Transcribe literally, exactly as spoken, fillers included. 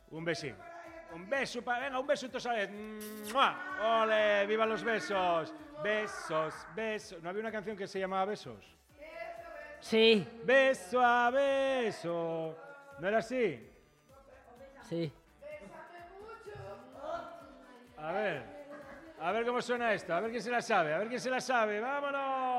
Un besín. Un beso, para... venga, un beso otra vez. ¡Mua! ¡Ole! ¡Viva los besos! Besos, besos. ¿No había una canción que se llamaba Besos? Sí. Beso a beso. ¿No era así? Sí. A ver. A ver cómo suena esto. A ver quién se la sabe. A ver quién se la sabe. ¡Vámonos!